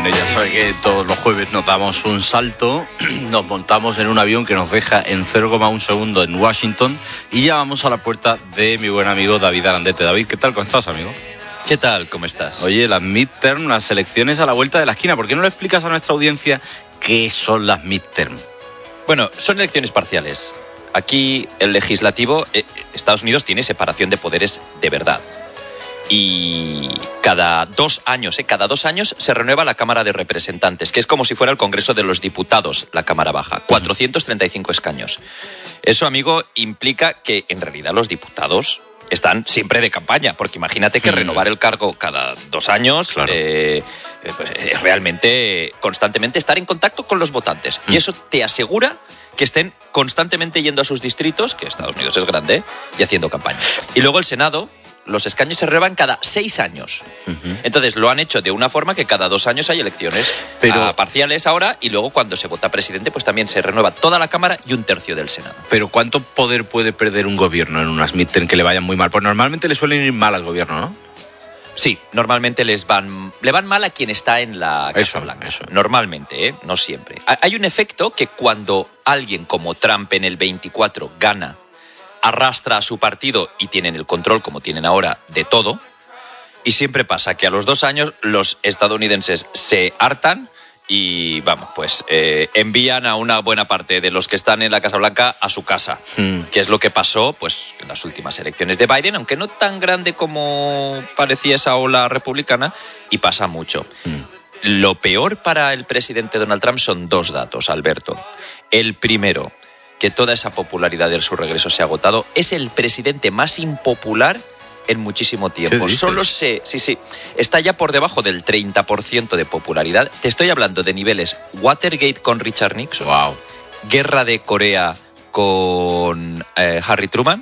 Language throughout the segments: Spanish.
viernes, ya sabes que todos los jueves nos damos un salto, nos montamos en un avión que nos deja en 0,1 segundo en Washington y ya vamos a la puerta de mi buen amigo David Arandete. David, ¿qué tal? ¿Cómo estás, amigo? ¿Qué tal? ¿Cómo estás? Oye, las midterm, las elecciones a la vuelta de la esquina, ¿por qué no le explicas a nuestra audiencia qué son las midterm? Bueno, son elecciones parciales. Aquí el legislativo, Estados Unidos tiene separación de poderes de verdad. Y cada 2 años se renueva la Cámara de Representantes, que es como si fuera el Congreso de los Diputados, la Cámara Baja, 435 escaños. Eso, amigo, implica que en realidad los diputados están siempre de campaña, porque imagínate que renovar el cargo cada 2 años, claro, pues es realmente constantemente estar en contacto con los votantes. Y eso te asegura que estén constantemente yendo a sus distritos, que Estados Unidos es grande, y haciendo campaña. Y luego el Senado, los escaños se renuevan cada 6 años. Entonces lo han hecho de una forma que cada 2 años hay elecciones parciales ahora, y luego cuando se vota presidente pues también se renueva toda la Cámara y 1/3 del Senado. Pero ¿cuánto poder puede perder un gobierno en unas midterm que le vayan muy mal? Pues normalmente le suelen ir mal al gobierno, ¿no? Sí, normalmente le van mal a quien está en la Casa Blanca. Eso. Normalmente, no siempre. Hay un efecto que cuando alguien como Trump en el 24 gana, arrastra a su partido y tienen el control, como tienen ahora, de todo. Y siempre pasa que a los 2 años los estadounidenses se hartan y, vamos, pues envían a una buena parte de los que están en la Casa Blanca a su casa. Que es lo que pasó pues en las últimas elecciones de Biden, aunque no tan grande como parecía esa ola republicana, y pasa mucho. Lo peor para el presidente Donald Trump son 2 datos, Alberto. El primero, que toda esa popularidad de su regreso se ha agotado. Es el presidente más impopular en muchísimo tiempo. Está ya por debajo del 30% de popularidad. Te estoy hablando de niveles Watergate con Richard Nixon, Guerra de Corea con Harry Truman,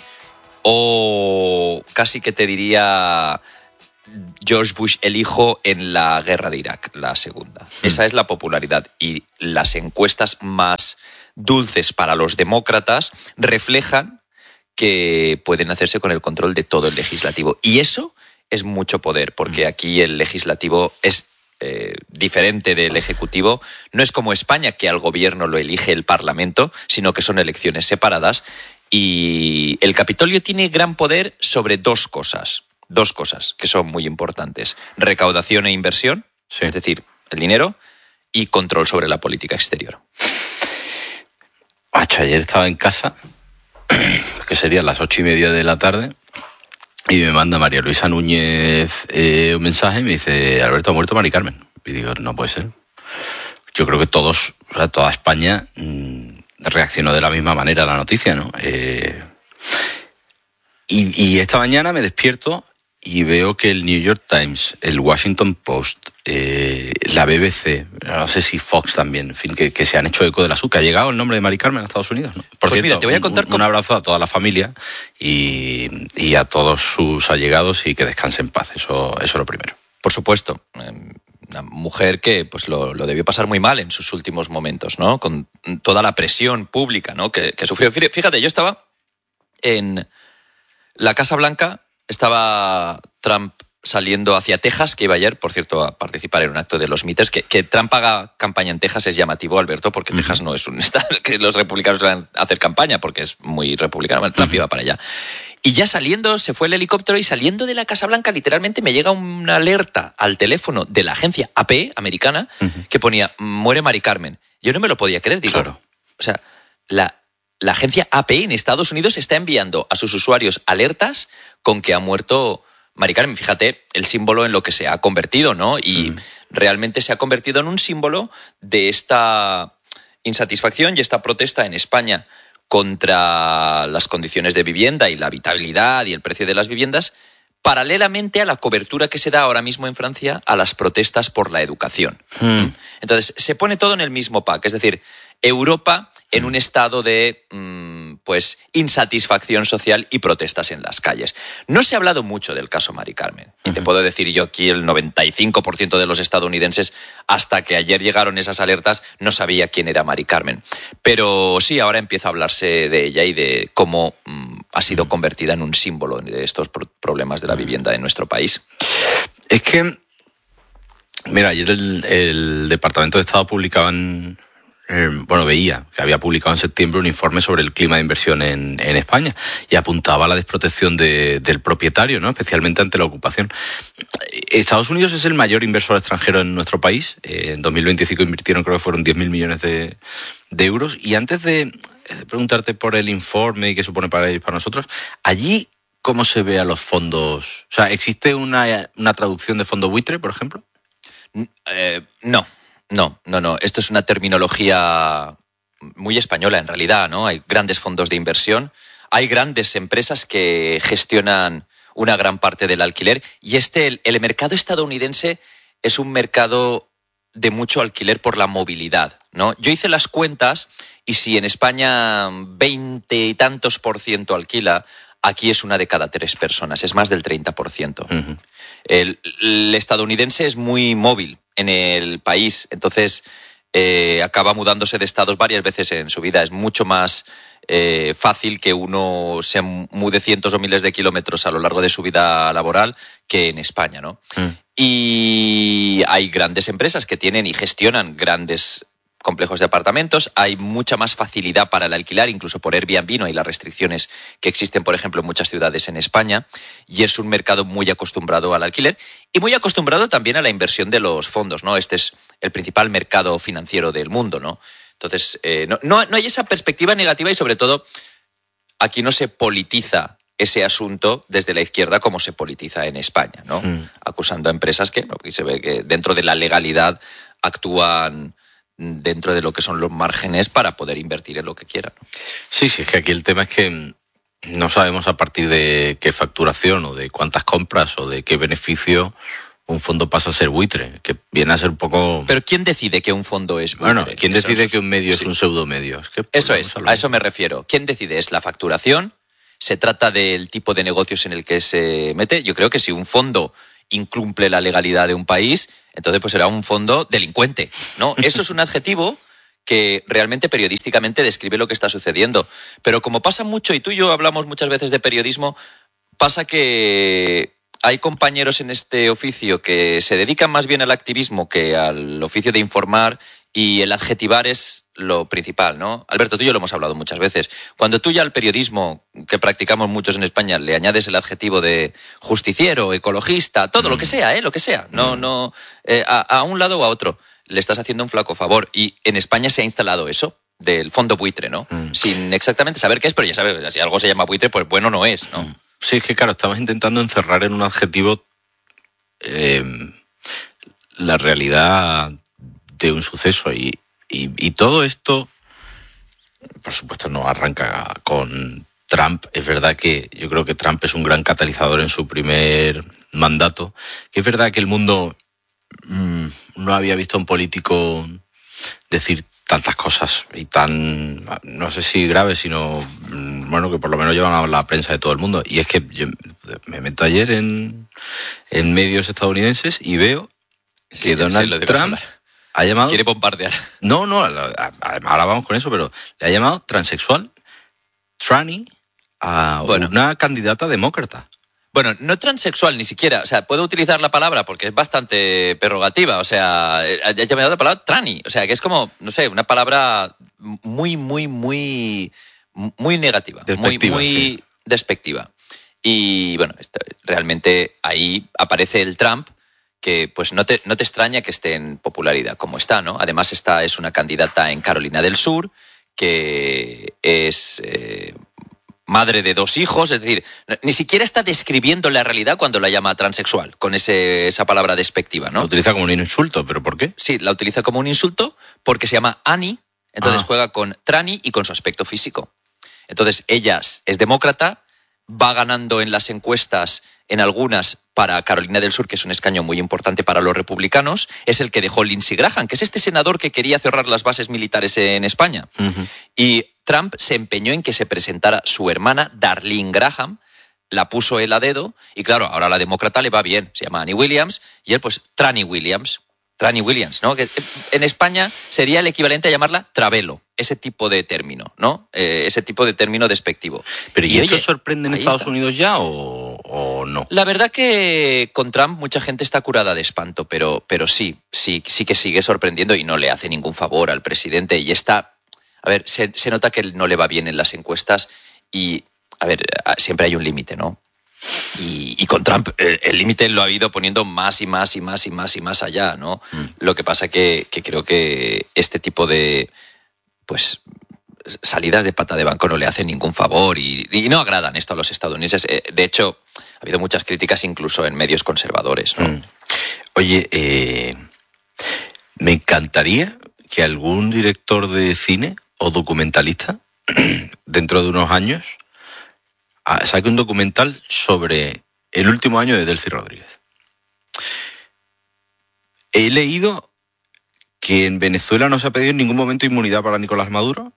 o casi que te diría George Bush el hijo en la guerra de Irak, la segunda. Esa es la popularidad, y las encuestas más dulces para los demócratas reflejan que pueden hacerse con el control de todo el legislativo. Y eso es mucho poder, porque aquí el legislativo es diferente del ejecutivo. No es como España, que al gobierno lo elige el Parlamento, sino que son elecciones separadas. Y el Capitolio tiene gran poder sobre 2 cosas. 2 cosas que son muy importantes: recaudación e inversión, es decir, el dinero, y control sobre la política exterior. Ayer estaba en casa, que serían las 8:30 de la tarde, y me manda María Luisa Núñez un mensaje y me dice: Alberto, ha muerto Mari Carmen. Y digo, no puede ser. Yo creo que toda España reaccionó de la misma manera a la noticia, ¿no? Y esta mañana me despierto y veo que el New York Times, el Washington Post, la BBC, no sé si Fox también, en fin, que se han hecho eco del asunto. Ha llegado el nombre de Mari Carmen a Estados Unidos, ¿no? Por cierto, mira, te voy a contar un abrazo a toda la familia y a todos sus allegados, y que descanse en paz. Eso es lo primero. Por supuesto. Una mujer que pues lo debió pasar muy mal en sus últimos momentos, ¿no? Con toda la presión pública, ¿no?, que sufrió. Fíjate, yo estaba en la Casa Blanca, estaba Trump saliendo hacia Texas, que iba ayer, por cierto, a participar en un acto de los Mitters. Que Trump haga campaña en Texas es llamativo, Alberto, porque Texas no es un estado que los republicanos van a hacer campaña, porque es muy republicano. Bueno, Trump iba para allá. Y ya saliendo, se fue el helicóptero, y saliendo de la Casa Blanca, literalmente me llega una alerta al teléfono de la agencia AP americana que ponía: muere Mari Carmen. Yo no me lo podía creer, digo. Claro. O sea, la agencia AP en Estados Unidos está enviando a sus usuarios alertas con que ha muerto Mari Carmen. Fíjate el símbolo en lo que se ha convertido, ¿no? Y realmente se ha convertido en un símbolo de esta insatisfacción y esta protesta en España contra las condiciones de vivienda y la habitabilidad y el precio de las viviendas, paralelamente a la cobertura que se da ahora mismo en Francia a las protestas por la educación. Entonces, se pone todo en el mismo pack, es decir, Europa en un estado de pues insatisfacción social y protestas en las calles. No se ha hablado mucho del caso Mari Carmen. Y te puedo decir yo aquí, el 95% de los estadounidenses, hasta que ayer llegaron esas alertas, no sabía quién era Mari Carmen. Pero sí, ahora empieza a hablarse de ella y de cómo ha sido convertida en un símbolo de estos problemas de la vivienda en nuestro país. Es que Mira, ayer el Departamento de Estado veía que había publicado en septiembre un informe sobre el clima de inversión en España y apuntaba a la desprotección del propietario, ¿no? Especialmente ante la ocupación. Estados Unidos es el mayor inversor extranjero en nuestro país. En 2025 invirtieron, creo que fueron 10.000 millones de euros. Y antes de preguntarte por el informe y qué supone para ellos, para nosotros, allí, ¿cómo se ve a los fondos? O sea, ¿existe una traducción de fondo buitre, por ejemplo? No. Esto es una terminología muy española en realidad, ¿no? Hay grandes fondos de inversión, hay grandes empresas que gestionan una gran parte del alquiler y el mercado estadounidense es un mercado de mucho alquiler por la movilidad, ¿no? Yo hice las cuentas y si en España 20 y tantos % alquila, aquí es una de cada 3 personas, es más del 30%. Uh-huh. El estadounidense es muy móvil en el país, entonces acaba mudándose de estados varias veces en su vida. Es mucho más fácil que uno se mude cientos o miles de kilómetros a lo largo de su vida laboral que en España, ¿no? Y hay grandes empresas que tienen y gestionan grandes complejos de apartamentos, hay mucha más facilidad para el alquilar, incluso por Airbnb, no hay las restricciones que existen, por ejemplo, en muchas ciudades en España, y es un mercado muy acostumbrado al alquiler y muy acostumbrado también a la inversión de los fondos, ¿no? Este es el principal mercado financiero del mundo, ¿no? Entonces, no hay esa perspectiva negativa y, sobre todo, aquí no se politiza ese asunto desde la izquierda como se politiza en España, ¿no? Acusando a empresas que se ve que dentro de la legalidad actúan dentro de lo que son los márgenes para poder invertir en lo que quieran, ¿no? Sí, es que aquí el tema es que no sabemos a partir de qué facturación o de cuántas compras o de qué beneficio un fondo pasa a ser buitre, que viene a ser un poco... Pero ¿quién decide que un fondo es buitre? Bueno, ¿quién decide que un medio es un pseudomedio? Eso es, a eso me refiero. ¿Quién decide? ¿Es la facturación? ¿Se trata del tipo de negocios en el que se mete? Yo creo que si un fondo incumple la legalidad de un país, entonces pues será un fondo delincuente, ¿no? Eso es un adjetivo que realmente periodísticamente describe lo que está sucediendo. Pero como pasa mucho, y tú y yo hablamos muchas veces de periodismo, pasa que hay compañeros en este oficio que se dedican más bien al activismo que al oficio de informar, y el adjetivar es lo principal, ¿no? Alberto, tú y yo lo hemos hablado muchas veces. Cuando tú ya al periodismo, que practicamos muchos en España, le añades el adjetivo de justiciero, ecologista, todo, lo que sea, lo que sea, a un lado o a otro, le estás haciendo un flaco favor. Y en España se ha instalado eso del fondo buitre, ¿no? Sin exactamente saber qué es, pero ya sabes, si algo se llama buitre, pues bueno no es, ¿no? Sí, es que claro, estamos intentando encerrar en un adjetivo la realidad de un suceso y todo esto, por supuesto, no arranca con Trump. Es verdad que yo creo que Trump es un gran catalizador en su primer mandato, que es verdad que el mundo no había visto a un político decir tantas cosas y tan, no sé si graves, sino bueno, que por lo menos llevan a la prensa de todo el mundo. Y es que yo me meto ayer en medios estadounidenses y veo que Donald Trump ha llamado... Quiere bombardear. No, ahora vamos con eso, pero le ha llamado transexual, tranny, a una candidata demócrata. Bueno, no transexual ni siquiera, o sea, puedo utilizar la palabra porque es bastante prerrogativa, o sea, ha llamado la palabra tranny, o sea, que es como, no sé, una palabra muy negativa, despectiva, muy despectiva. Y bueno, realmente ahí aparece el Trump, que pues no te extraña que esté en popularidad como está, ¿no? Además esta es una candidata en Carolina del Sur, que es madre de 2 hijos, es decir, ni siquiera está describiendo la realidad cuando la llama transexual, con esa palabra despectiva, ¿no? La utiliza como un insulto, ¿pero por qué? Sí, la utiliza como un insulto porque se llama Annie, entonces juega con tranny y con su aspecto físico. Entonces ella es demócrata, va ganando en las encuestas, en algunas para Carolina del Sur, que es un escaño muy importante para los republicanos, es el que dejó Lindsey Graham, que es este senador que quería cerrar las bases militares en España. Uh-huh. Y Trump se empeñó en que se presentara su hermana, Darlene Graham, la puso él a dedo, y claro, ahora a la demócrata le va bien, se llama Annie Williams, y él pues Tranny Williams, Tranny Williams, ¿no? Que en España sería el equivalente a llamarla travelo, ese tipo de término, ¿no? Ese tipo de término despectivo. Pero ¿y esto oye, sorprende en ahí Estados está. Unidos ya o no? La verdad que con Trump mucha gente está curada de espanto, pero sí que sigue sorprendiendo y no le hace ningún favor al presidente. Y está, a ver, se nota que no le va bien en las encuestas y, a ver, siempre hay un límite, ¿no? Y con Trump el límite lo ha ido poniendo más y más y más y más y más allá, ¿no? Lo que pasa que creo que este tipo de, pues, salidas de pata de banco no le hacen ningún favor y no agradan esto a los estadounidenses. De hecho, ha habido muchas críticas incluso en medios conservadores, ¿no? Oye, me encantaría que algún director de cine o documentalista dentro de unos años saque un documental sobre el último año de Delcy Rodríguez. He leído que en Venezuela no se ha pedido en ningún momento inmunidad para Nicolás Maduro.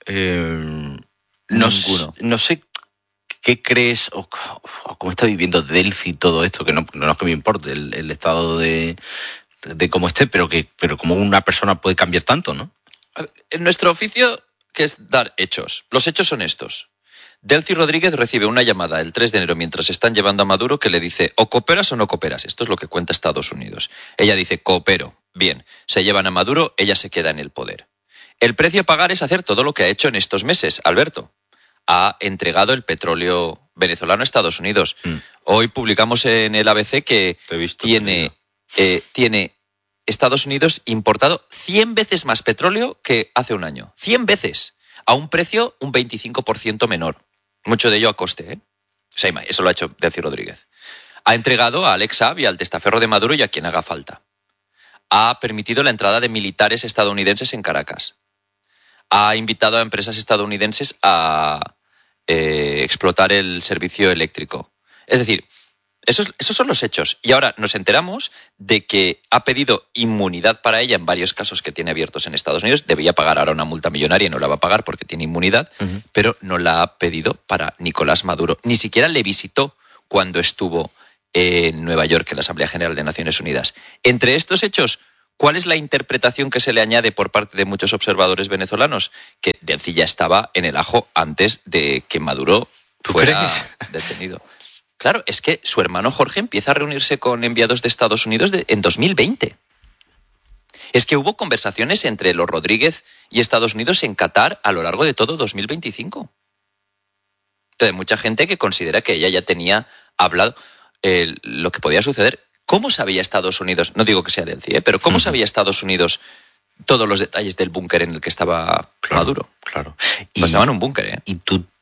Ninguno. No sé qué crees o cómo está viviendo Delcy todo esto, que no es que me importe el estado de cómo esté, pero como una persona puede cambiar tanto, ¿no? En nuestro oficio, que es dar hechos. Los hechos son estos. Delcy Rodríguez recibe una llamada el 3 de enero mientras están llevando a Maduro que le dice o cooperas o no cooperas. Esto es lo que cuenta Estados Unidos. Ella dice coopero. Bien, se llevan a Maduro, ella se queda en el poder. El precio a pagar es hacer todo lo que ha hecho en estos meses, Alberto. Ha entregado el petróleo venezolano a Estados Unidos. Hoy publicamos en el ABC que tiene Estados Unidos importado 100 veces más petróleo que hace un año. 100 veces. A un precio un 25% menor. Mucho de ello a coste, ¿eh? O sea, eso lo ha hecho Delcy Rodríguez. Ha entregado a Alex Saab y al testaferro de Maduro y a quien haga falta. Ha permitido la entrada de militares estadounidenses en Caracas. Ha invitado a empresas estadounidenses a explotar el servicio eléctrico. Es decir, esos son los hechos. Y ahora nos enteramos de que ha pedido inmunidad para ella en varios casos que tiene abiertos en Estados Unidos. Debía pagar ahora una multa millonaria y no la va a pagar porque tiene inmunidad, pero no la ha pedido para Nicolás Maduro. Ni siquiera le visitó cuando estuvo en Nueva York en la Asamblea General de Naciones Unidas. Entre estos hechos, ¿cuál es la interpretación que se le añade por parte de muchos observadores venezolanos? Que Delcy ya estaba en el ajo antes de que Maduro fuera detenido. Claro, es que su hermano Jorge empieza a reunirse con enviados de Estados Unidos en 2020. Es que hubo conversaciones entre los Rodríguez y Estados Unidos en Qatar a lo largo de todo 2025. Entonces, mucha gente que considera que ella ya tenía hablado lo que podía suceder. ¿Cómo sabía Estados Unidos? No digo que sea Delcy, pero ¿cómo sabía Estados Unidos todos los detalles del búnker en el que estaba Maduro? Claro. Pues estaba en un búnker, ¿eh? ¿Y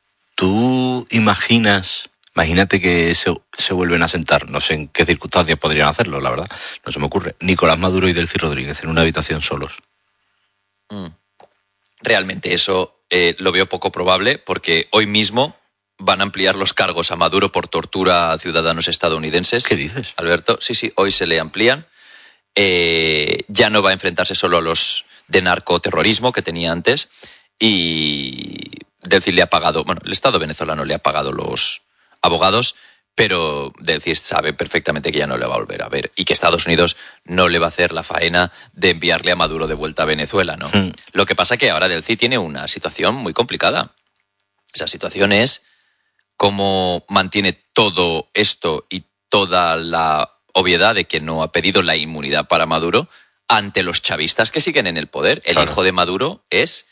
tú imagínate que se vuelven a sentar, no sé en qué circunstancias podrían hacerlo, la verdad, no se me ocurre, Nicolás Maduro y Delcy Rodríguez en una habitación solos? Realmente eso lo veo poco probable porque hoy mismo van a ampliar los cargos a Maduro por tortura a ciudadanos estadounidenses. ¿Qué dices? Alberto, sí, hoy se le amplían. Ya no va a enfrentarse solo a los de narcoterrorismo que tenía antes y Delcy le ha pagado, bueno, el Estado venezolano le ha pagado los abogados, pero Delcy sabe perfectamente que ya no le va a volver a ver y que Estados Unidos no le va a hacer la faena de enviarle a Maduro de vuelta a Venezuela, ¿no? Lo que pasa es que ahora Delcy tiene una situación muy complicada. Esa situación es cómo mantiene todo esto y toda la obviedad de que no ha pedido la inmunidad para Maduro ante los chavistas que siguen en el poder. El hijo de Maduro es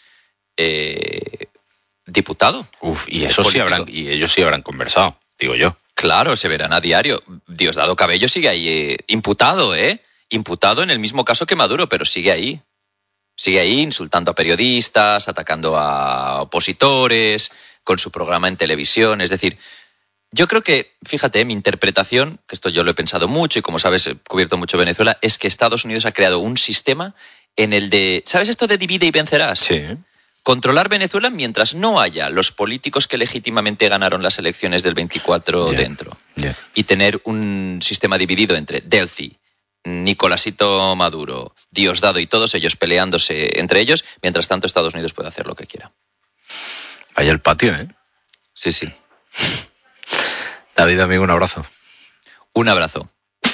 diputado. Y ellos sí habrán conversado, digo yo. Claro, se verán a diario. Diosdado Cabello sigue ahí imputado, imputado en el mismo caso que Maduro, pero sigue ahí. Sigue ahí insultando a periodistas, atacando a opositores, con su programa en televisión. Es decir, yo creo que, fíjate, mi interpretación, que esto yo lo he pensado mucho y como sabes he cubierto mucho Venezuela, es que Estados Unidos ha creado un sistema en el de, ¿sabes esto de divide y vencerás? Sí. Controlar Venezuela mientras no haya los políticos que legítimamente ganaron las elecciones del 24 dentro. Y tener un sistema dividido entre Delcy, Nicolásito Maduro, Diosdado y todos ellos peleándose entre ellos, mientras tanto Estados Unidos puede hacer lo que quiera. Vaya el patio, ¿eh? Sí. David, amigo, un abrazo. Un abrazo.